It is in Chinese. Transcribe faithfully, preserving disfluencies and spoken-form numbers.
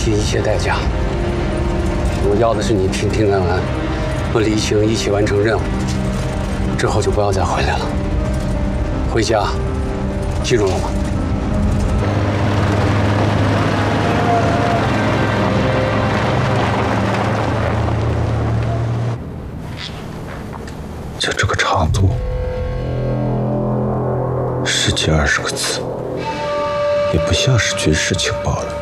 惜一切代价。我要的是你平平安安和李青一起完成任务，之后就不要再回来了。回家，记住了吗？ 就这个长度，十几二十个字，也不像是军事情报了。